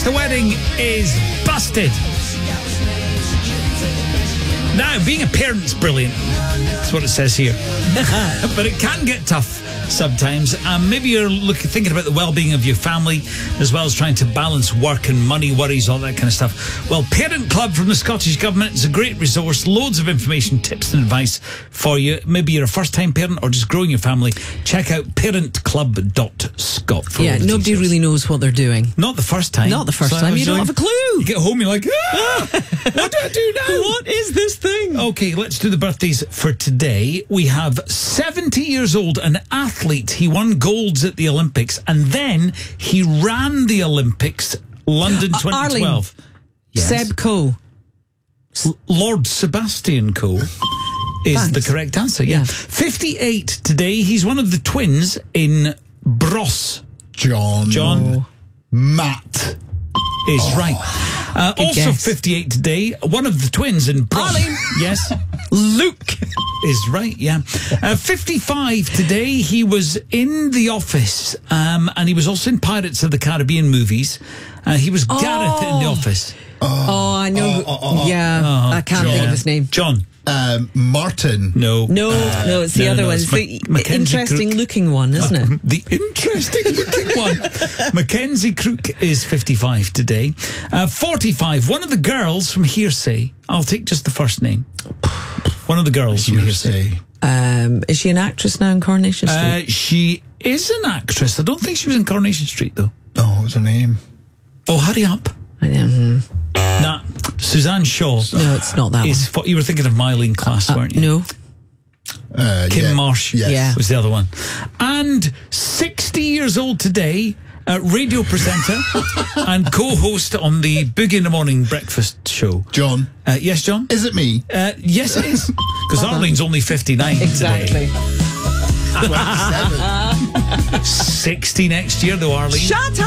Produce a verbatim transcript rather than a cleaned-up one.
the wedding is busted. Now, being a parent's brilliant. That's what it says here. But it can get tough sometimes. Um, maybe you're looking, thinking about the well-being of your family, as well as trying to balance work and money worries, all that kind of stuff. Well, Parent Club from the Scottish Government is a great resource. Loads of information, tips and advice for you. Maybe you're a first-time parent or just growing your family. Check out parent club dot scot for Yeah, all the nobody details. really knows what they're doing. Not the first time. Not the first So I time. was You don't like- have a clue. You get home, you're like, ah, what do I do now? What is this thing? Okay, let's do the birthdays for today. We have seventy years old, an athlete. He won golds at the Olympics, and then he ran the Olympics, London Uh, twenty twelve. Yes. Seb Coe. L- Lord Sebastian Coe is Thanks. the correct answer. Yeah. Yeah. fifty-eight today. He's one of the twins in Bros. John. John Matt. is right. Uh, Good also guess. fifty-eight today. One of the twins in Bros. Arlene. Yes. Luke. Is right, yeah. Uh, fifty-five today. He was in The Office, um, and he was also in Pirates of the Caribbean movies. Uh, he was Gareth in The Office. Oh, I know. oh, oh, oh. yeah, Oh, I can't think John. of his name. John. Um, Martin. No. No, no, it's the no, other no, one. it's It's Ma- the Mackenzie interesting Crook. looking one, isn't it? The interesting looking one. Mackenzie Crook is fifty-five today. Uh, forty-five. One of the girls from Hearsay. I'll take just the first name. One of the girls from Hearsay. Hearsay. Um, is she an actress now in Coronation Street? Uh, she is an actress. I don't think she was in Coronation Street, though. Oh, what's her name? Oh, hurry up. I don't- Nah, Suzanne Shaw. no, it's not that Is fo- you were thinking of Mylene Class, one. Uh, weren't you? no. Uh, Kim yeah. Marsh Yes. Yeah. was the other one. And sixty years old today, uh, radio presenter and co-host on the Boogie in the Morning breakfast show. John. Uh, yes, John? Is it me? Uh, yes, it is. Because Arlene's only fifty-nine today. twenty-seven. sixty next year, though, Arlene. Shut up!